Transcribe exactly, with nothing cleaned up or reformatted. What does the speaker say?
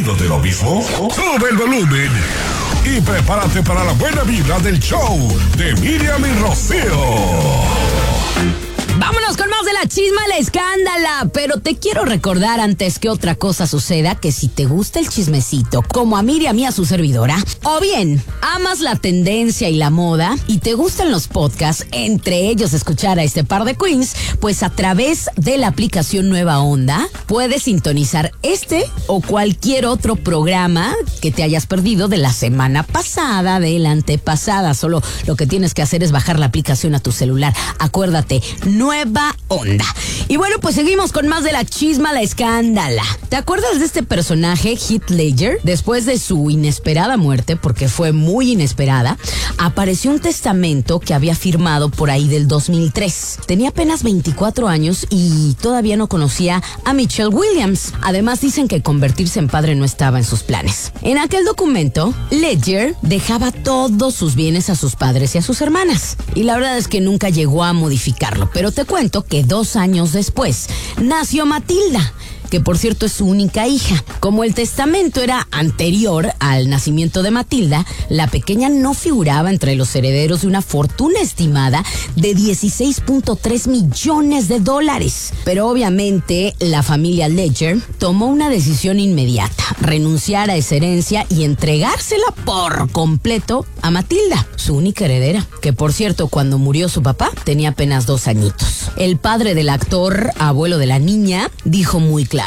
¿Aburrido de lo mismo? Sube el volumen y prepárate para la buena vibra del show de Miriam y Rocío. Vámonos con más de la chisma, la escándala. Pero te quiero recordar antes que otra cosa suceda que si te gusta el chismecito, como a Miriam y a su servidora, o bien amas la tendencia y la moda y te gustan los podcasts, entre ellos escuchar a este par de queens, pues a través de la aplicación Nueva Onda puedes sintonizar este o cualquier otro programa que te hayas perdido de la semana pasada, de la antepasada. Solo lo que tienes que hacer es bajar la aplicación a tu celular. Acuérdate, Nueva Onda. Y bueno, pues seguimos con más de la chisma, la escándala. ¿Te acuerdas de este personaje, Heath Ledger? Después de su inesperada muerte, porque fue muy inesperada, apareció un testamento que había firmado por ahí del dos mil tres. Tenía apenas veinticuatro años y todavía no conocía a Michelle Williams. Además, dicen que convertirse en padre no estaba en sus planes. En aquel documento, Ledger dejaba todos sus bienes a sus padres y a sus hermanas. Y la verdad es que nunca llegó a modificarlo. Pero te cuento que dos años después nació Matilda, que por cierto es su única hija. Como el testamento era anterior al nacimiento de Matilda, la pequeña no figuraba entre los herederos de una fortuna estimada de dieciséis punto tres millones de dólares. Pero obviamente la familia Ledger tomó una decisión inmediata: renunciar a esa herencia y entregársela por completo a Matilda, su única heredera, que por cierto cuando murió su papá tenía apenas dos añitos. El padre del actor, abuelo de la niña, dijo muy claro: